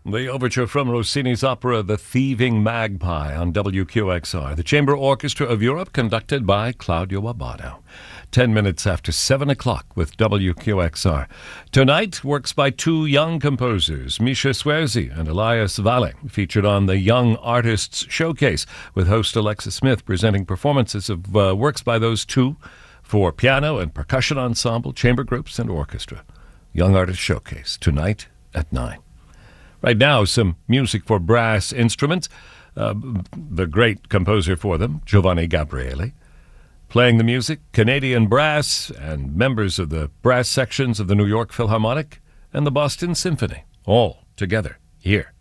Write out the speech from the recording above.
The overture from Rossini's opera The Thieving Magpie on WQXR. The Chamber Orchestra of Europe, conducted by Claudio Abbado. 10 minutes after 7 o'clock with WQXR. Tonight, works by two young composers, Misha Swerzy and Elias Valle, featured on the Young Artists Showcase, with host Alexa Smith presenting performances of works by those two for piano and percussion ensemble, chamber groups, and orchestra. Young Artists Showcase, tonight at 9. Right now, some music for brass instruments. The great composer for them, Giovanni Gabrieli. Playing the music, Canadian brass and members of the brass sections of the New York Philharmonic and the Boston Symphony, all together here